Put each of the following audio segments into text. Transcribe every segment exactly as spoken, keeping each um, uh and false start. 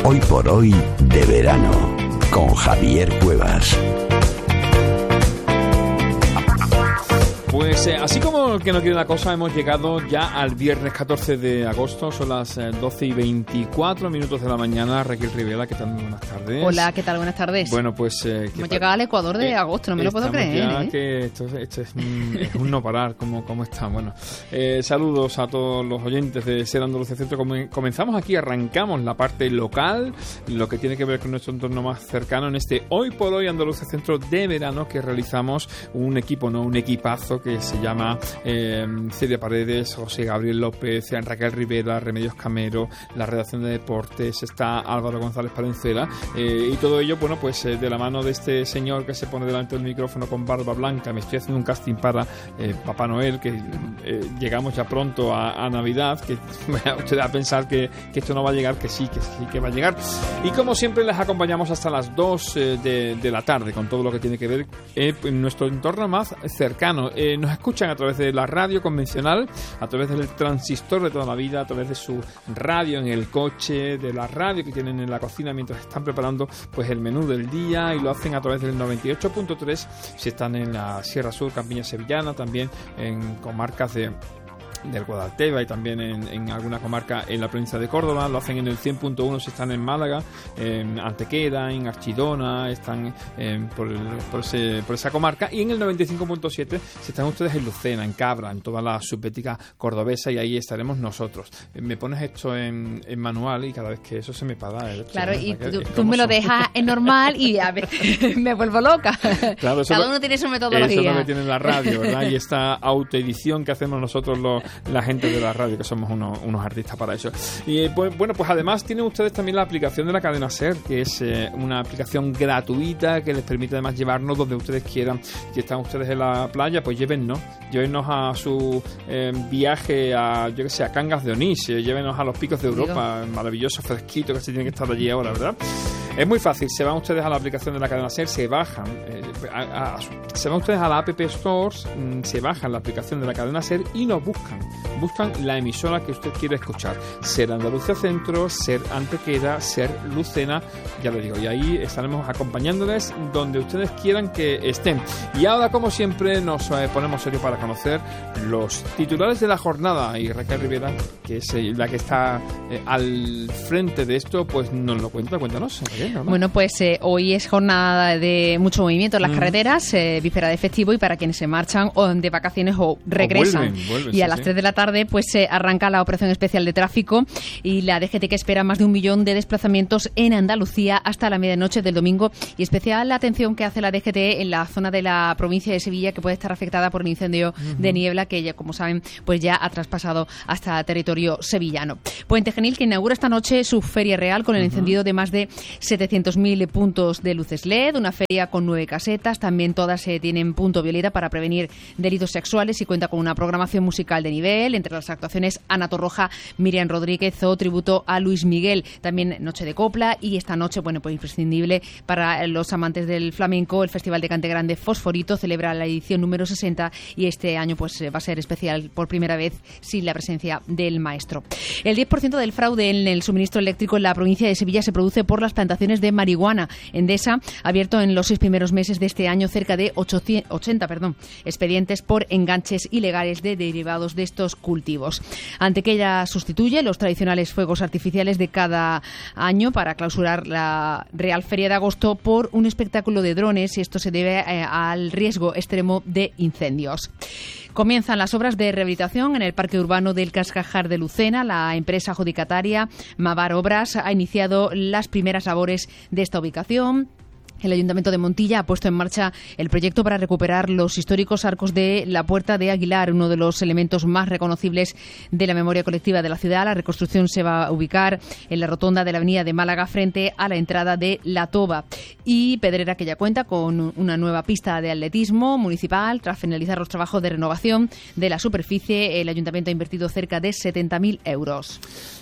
Hoy por hoy de verano, con Javier Cuevas. Pues eh, así como que no quiere la cosa, hemos llegado ya al viernes catorce de agosto, son las eh, doce y veinticuatro minutos de la mañana. Raquel Rivera, ¿qué tal? Buenas tardes. Hola, ¿qué tal? Buenas tardes. Bueno, pues... Eh, hemos llegado al Ecuador de eh, agosto, no me lo puedo creer. Ya ¿eh? que esto, esto es, un, es un no parar, ¿cómo, cómo está? Bueno, eh, saludos a todos los oyentes de Ser Andalucía Centro. Comenzamos aquí, arrancamos la parte local, lo que tiene que ver con nuestro entorno más cercano en este Hoy por Hoy Andalucía Centro de verano, que realizamos un equipo, no un equipazo, que se llama eh, Celia Paredes, José Gabriel López, Raquel Rivera, Remedios Camero, la redacción de deportes, está Álvaro González Palenzuela, eh, y todo ello, bueno, pues eh, de la mano de este señor que se pone delante del micrófono con barba blanca. Me estoy haciendo un casting para eh, Papá Noel, que eh, llegamos ya pronto a, a Navidad, que usted va a pensar que, que esto no va a llegar, que sí, que sí, que va a llegar. Y como siempre les acompañamos hasta las dos eh, de, de la tarde con todo lo que tiene que ver eh, en nuestro entorno más cercano. Eh, nos escuchan a través de la radio convencional, a través del transistor de toda la vida, a través de su radio en el coche, de la radio que tienen en la cocina mientras están preparando pues el menú del día, y lo hacen a través del noventa y ocho punto tres si están en la Sierra Sur, Campiña Sevillana, también en comarcas de del Guadalteba y también en, en alguna comarca en la provincia de Córdoba. Lo hacen en el cien punto uno si están en Málaga, en Antequera, en Archidona, están en, por, el, por, ese, por esa comarca, y en el noventa y cinco punto siete si están ustedes en Lucena, en Cabra, en toda la subbética cordobesa, y ahí estaremos nosotros. Me pones esto en, en manual y cada vez que eso se me para. ¿eh? Claro, y tú, tú me lo dejas en normal y a veces me vuelvo loca. Claro, cada uno tiene su metodología. Eso es lo que tiene la radio, ¿verdad? Y esta autoedición que hacemos nosotros los la gente de la radio, que somos unos, unos artistas para eso. Y pues, bueno, pues además tienen ustedes también la aplicación de la cadena SER, que es eh, una aplicación gratuita que les permite además llevarnos donde ustedes quieran. Si están ustedes en la playa, pues llévennos, llévennos a su eh, viaje a, yo que sé, a Cangas de Onís, eh, llévenos a los picos de Europa, maravilloso, fresquito, que se tiene que estar allí ahora, ¿verdad? Es muy fácil, se van ustedes a la aplicación de la cadena SER, se bajan, eh, a, a, se van ustedes a la App Stores, mm, se bajan la aplicación de la cadena SER y nos buscan. Buscan la emisora que usted quiere escuchar. Ser Andalucía Centro, Ser Antequera, Ser Lucena, ya lo digo, y ahí estaremos acompañándoles donde ustedes quieran que estén. Y ahora, como siempre, nos eh, ponemos serios para conocer los titulares de la jornada, y Raquel Rivera, que es eh, la que está eh, al frente de esto, pues nos lo cuenta. Cuéntanos, Raquel, ¿no? Bueno, pues eh, hoy es jornada de mucho movimiento en las mm. carreteras, eh, víspera de festivo, y para quienes se marchan o de vacaciones o regresan. O vuelven, vuelven, y a sí, las sí. tres de la tarde pues se eh, arranca la operación especial de tráfico, y la D G T, que espera más de un millón de desplazamientos en Andalucía hasta la medianoche del domingo, y especial la atención que hace la D G T en la zona de la provincia de Sevilla, que puede estar afectada por un incendio uh-huh. de niebla que ya, como saben, pues ya ha traspasado hasta territorio sevillano. Puente Genil, que inaugura esta noche su feria real con el uh-huh. encendido de más de setecientos mil puntos de luces L E D, una feria con nueve casetas, también todas eh, tienen punto violeta para prevenir delitos sexuales, y cuenta con una programación musical de nivel, entre las actuaciones Ana Torroja, Miriam Rodríguez o tributo a Luis Miguel, también noche de copla, y esta noche, bueno, pues imprescindible para los amantes del flamenco, el Festival de Cante Grande Fosforito celebra la edición número sesenta, y este año pues va a ser especial por primera vez sin la presencia del maestro. El diez por ciento del fraude en el suministro eléctrico en la provincia de Sevilla se produce por las plantaciones de marihuana. Endesa ha abierto en los seis primeros meses de este año cerca de ochenta perdón, expedientes por enganches ilegales de derivados de estos cultivos. Antequera sustituye los tradicionales fuegos artificiales de cada año para clausurar la Real Feria de Agosto por un espectáculo de drones, y esto se debe eh, al riesgo extremo de incendios. Comienzan las obras de rehabilitación en el Parque Urbano del Cascajar de Lucena. La empresa adjudicataria Mavar Obras ha iniciado las primeras labores de esta ubicación. El Ayuntamiento de Montilla ha puesto en marcha el proyecto para recuperar los históricos arcos de la Puerta de Aguilar, uno de los elementos más reconocibles de la memoria colectiva de la ciudad. La reconstrucción se va a ubicar en la rotonda de la Avenida de Málaga, frente a la entrada de La Toba. Y Pedrera, que ya cuenta con una nueva pista de atletismo municipal. Tras finalizar los trabajos de renovación de la superficie, el Ayuntamiento ha invertido cerca de setenta mil euros.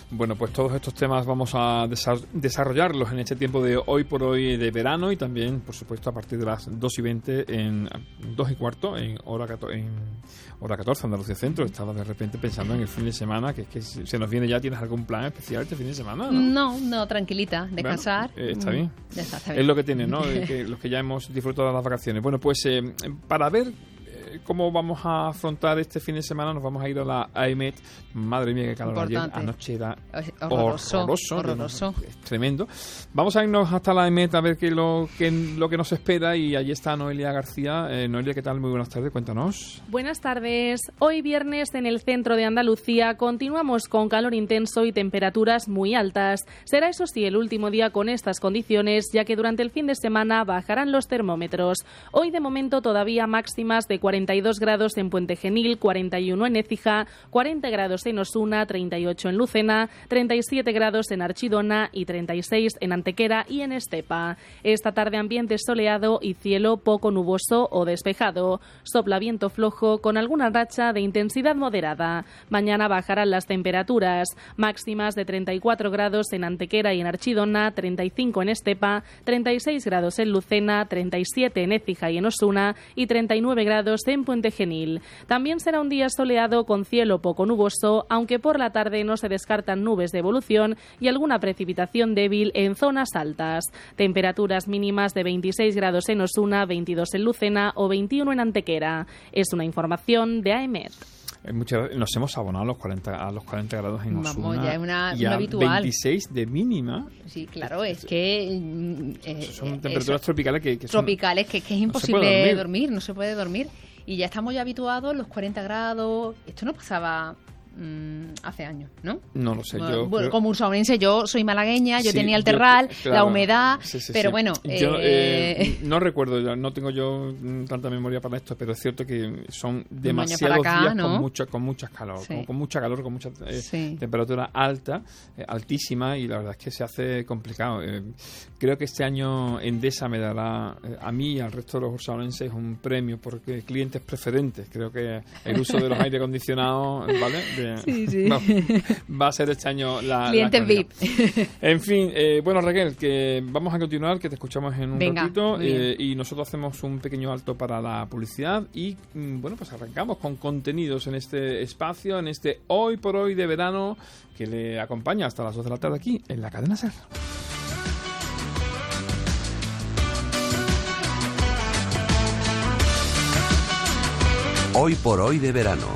Bueno, pues todos estos temas vamos a desarrollarlos en este tiempo de hoy por hoy de verano y también, por supuesto, a partir de las dos y veinte, en dos y cuarto, en hora, en hora catorce, Andalucía Centro. Estaba de repente pensando en el fin de semana, que es que se nos viene ya. ¿Tienes algún plan especial este fin de semana? No, no, no tranquilita, descansar. Bueno, eh, está, bien. Ya está, está bien. Es lo que tiene, ¿no? que los que ya hemos disfrutado de las vacaciones. Bueno, pues eh, para ver cómo vamos a afrontar este fin de semana, nos vamos a ir a la A E M E T. Madre mía, qué calor ayer. Anoche era horroroso. Horroroso. horroroso. Es tremendo. Vamos a irnos hasta la A E M E T a ver qué lo que, lo que nos espera. Y allí está Noelia García. Eh, Noelia, ¿qué tal? Muy buenas tardes. Cuéntanos. Buenas tardes. Hoy viernes en el centro de Andalucía continuamos con calor intenso y temperaturas muy altas. Será eso sí el último día con estas condiciones, ya que durante el fin de semana bajarán los termómetros. Hoy de momento todavía máximas de cuarenta y dos grados en Puente Genil, cuarenta y uno en Écija, cuarenta grados en Osuna, treinta y ocho en Lucena, treinta y siete grados en Archidona y treinta y seis en Antequera y en Estepa. Esta tarde ambiente soleado y cielo poco nuboso o despejado. Sopla viento flojo con alguna racha de intensidad moderada. Mañana bajarán las temperaturas, máximas de treinta y cuatro grados en Antequera y en Archidona, treinta y cinco en Estepa, treinta y seis grados en Lucena, treinta y siete en Écija y en Osuna y treinta y nueve grados en Puente Genil. También será un día soleado con cielo poco nuboso, aunque por la tarde no se descartan nubes de evolución y alguna precipitación débil en zonas altas. Temperaturas mínimas de veintiséis grados en Osuna, veintidós en Lucena o veintiuno en Antequera. Es una información de A E M E T. Muchas, nos hemos abonado a los cuarenta, a los cuarenta grados en Osuna. Vamos, ya es una, y una habitual. veintiséis de mínima. Sí, claro, es que... Eh, son temperaturas eso, tropicales que, que son... Tropicales, que, que es imposible no dormir. dormir, no se puede dormir. Y ya estamos ya habituados a los cuarenta grados. Esto no pasaba mmm, hace años, ¿no? No lo sé. Bueno, yo bueno, creo... como ursaunense, yo soy malagueña, yo sí, tenía el terral, yo, claro, la humedad, sí, sí, pero sí. bueno... Yo eh... Eh, no recuerdo, no tengo yo tanta memoria para esto, pero es cierto que son demasiados acá, días ¿no? con mucha con mucha calor, sí. con, con mucha calor, con mucha eh, sí. temperatura alta, eh, altísima, y la verdad es que se hace complicado. Eh, creo que este año Endesa me dará, eh, a mí y al resto de los ursaunenses, un premio porque clientes preferentes. Creo que el uso de los aire acondicionados, ¿vale? De, sí, sí. Va, va a ser este año la... Clientes la V I P. En fin, eh, bueno, Raquel, que vamos a continuar, que te escuchamos en un Venga, ratito, eh, y nosotros hacemos un pequeño alto para la publicidad y, bueno, pues arrancamos con contenidos en este espacio, en este Hoy por Hoy de verano, que le acompaña hasta las dos de la tarde aquí en la cadena SER. Hoy por Hoy de verano.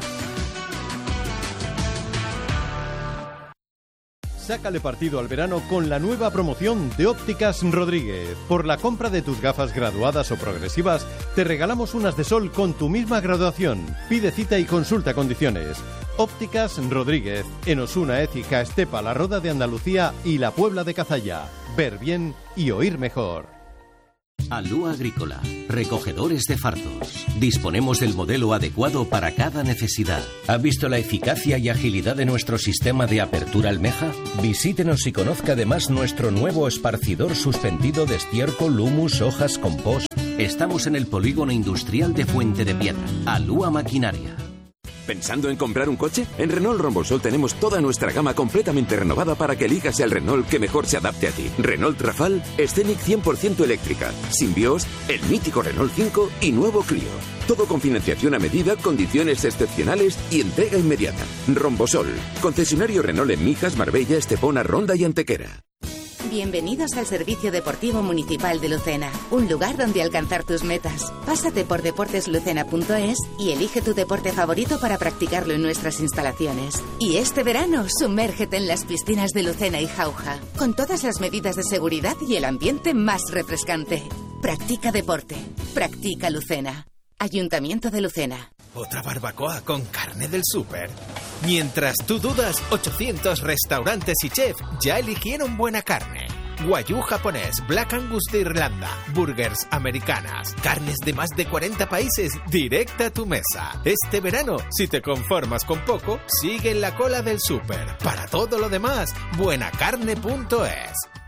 Sácale partido al verano con la nueva promoción de Ópticas Rodríguez. Por la compra de tus gafas graduadas o progresivas, te regalamos unas de sol con tu misma graduación. Pide cita y consulta condiciones. Ópticas Rodríguez, en Osuna, Écija, Estepa, La Roda de Andalucía y la Puebla de Cazalla. Ver bien y oír mejor. Alúa Agrícola, recogedores de fardos. Disponemos del modelo adecuado para cada necesidad. ¿Ha visto la eficacia y agilidad de nuestro sistema de apertura almeja? Visítenos y conozca además nuestro nuevo esparcidor suspendido de estiércol, humus, hojas, compost. Estamos en el polígono industrial de Fuente de Piedra. Alúa Maquinaria. ¿Pensando en comprar un coche? En Renault Rombosol tenemos toda nuestra gama completamente renovada para que elijas el Renault que mejor se adapte a ti. Renault Rafale, Scenic cien por ciento eléctrica, Symbios, el mítico Renault cinco y nuevo Clio. Todo con financiación a medida, condiciones excepcionales y entrega inmediata. Rombosol, concesionario Renault en Mijas, Marbella, Estepona, Ronda y Antequera. Bienvenidos al Servicio Deportivo Municipal de Lucena, un lugar donde alcanzar tus metas. Pásate por deportes lucena punto es y elige tu deporte favorito para practicarlo en nuestras instalaciones. Y este verano, sumérgete en las piscinas de Lucena y Jauja, con todas las medidas de seguridad y el ambiente más refrescante. Practica deporte. Practica Lucena. Ayuntamiento de Lucena. Otra barbacoa con carne del súper. Mientras tú dudas, ochocientos restaurantes y chefs ya eligieron buena carne. Wagyu japonés, Black Angus de Irlanda, burgers americanas, carnes de más de cuarenta países, directa a tu mesa. Este verano, si te conformas con poco, sigue en la cola del súper. Para todo lo demás, buenacarne punto es.